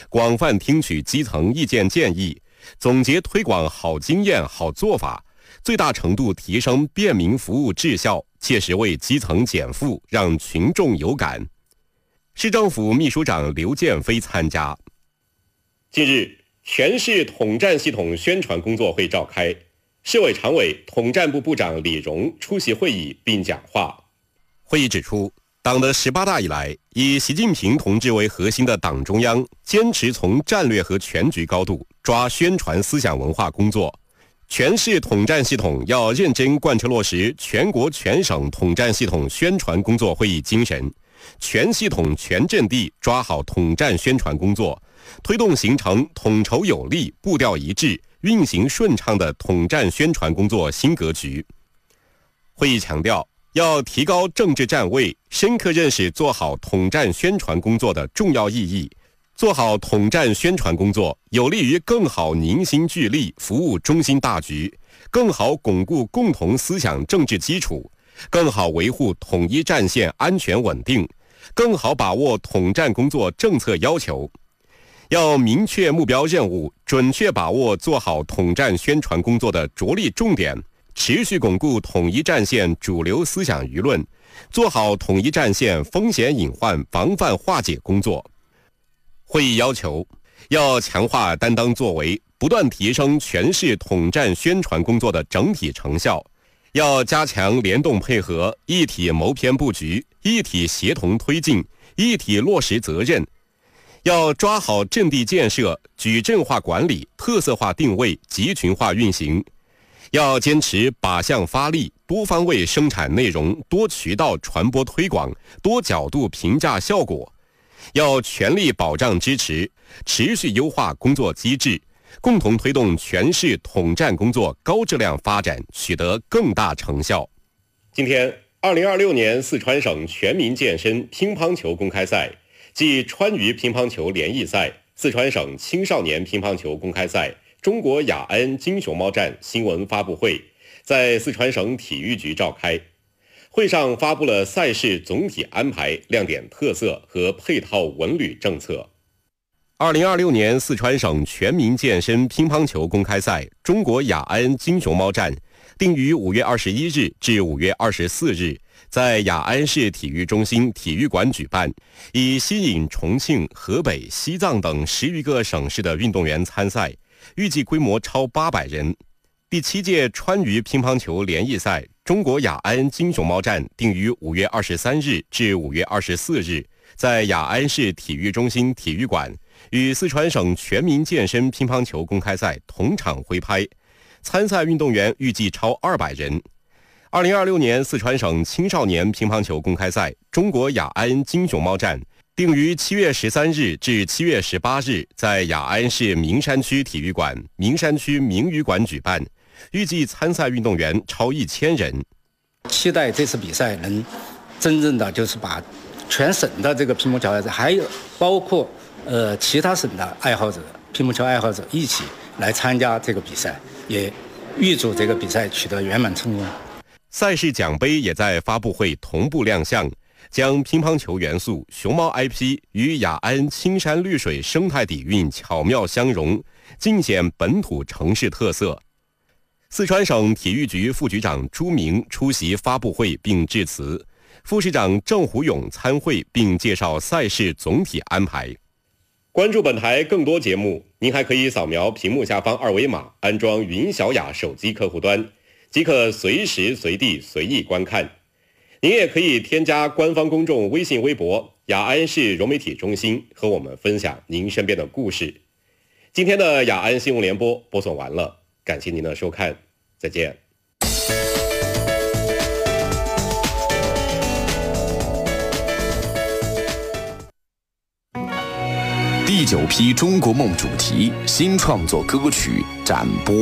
广泛听取基层意见建议，总结推广好经验、好做法，最大程度提升便民服务质效，切实为基层减负，让群众有感。市政府秘书长刘建飞参加。近日，全市统战系统宣传工作会召开，市委常委、统战部部长李荣出席会议并讲话。会议指出，党的18大以来，以习近平同志为核心的党中央坚持从战略和全局高度抓宣传思想文化工作。全市统战系统要认真贯彻落实全国全省统战系统宣传工作会议精神，全系统全阵地抓好统战宣传工作，推动形成统筹有力、步调一致、运行顺畅的统战宣传工作新格局。会议强调，要提高政治站位，深刻认识做好统战宣传工作的重要意义。做好统战宣传工作，有利于更好凝心聚力服务中心大局，更好巩固共同思想政治基础，更好维护统一战线安全稳定，更好把握统战工作政策要求。要明确目标任务，准确把握做好统战宣传工作的着力重点，持续巩固统一战线主流思想舆论，做好统一战线风险隐患防范化解工作。会议要求，要强化担当作为，不断提升全市统战宣传工作的整体成效，要加强联动配合，一体谋篇布局，一体协同推进，一体落实责任。要抓好阵地建设、矩阵化管理、特色化定位、集群化运行。要坚持靶向发力，多方位生产内容，多渠道传播推广，多角度评价效果。要全力保障支持，持续优化工作机制，共同推动全市统战工作高质量发展，取得更大成效。今天，2026年四川省全民健身乒乓球公开赛暨川渝乒乓球联谊赛、四川省青少年乒乓球公开赛、中国雅安金熊猫站新闻发布会在四川省体育局召开。会上发布了赛事总体安排、亮点特色和配套文旅政策。2026年四川省全民健身乒乓球公开赛中国雅安金熊猫站定于5月21日至5月24日在雅安市体育中心体育馆举办，以吸引重庆、河北、西藏等10余个省市的运动员参赛，预计规模超800人。第7届川渝乒乓球联谊赛中国雅安金熊猫站定于5月23日至5月24日在雅安市体育中心体育馆与四川省全民健身乒乓球公开赛同场挥拍，参赛运动员预计超200人。2026年四川省青少年乒乓球公开赛中国雅安金熊猫站定于7月13日至7月18日在雅安市名山区体育馆、名山区名鱼馆举办，预计参赛运动员超1000人。 期待这次比赛能真正的就是把全省的这个乒乓球爱好者，还有包括其他省的爱好者、乒乓球爱好者一起来参加这个比赛，也预祝这个比赛取得圆满成功。 赛事奖杯也在发布会同步亮相，将乒乓球元素、熊猫 IP 与雅安青山绿水生态底蕴巧妙相融，尽显本土城市特色。四川省体育局副局长朱明出席发布会并致辞，副市长郑虎勇参会并介绍赛事总体安排。关注本台更多节目，您还可以扫描屏幕下方2维码，安装云小雅手机客户端，即可随时随地随意观看。您也可以添加官方公众微信微博雅安市融媒体中心，和我们分享您身边的故事。今天的雅安新闻联播播送完了，感谢您的收看，再见。 第9批中国梦主题新创作歌曲展播。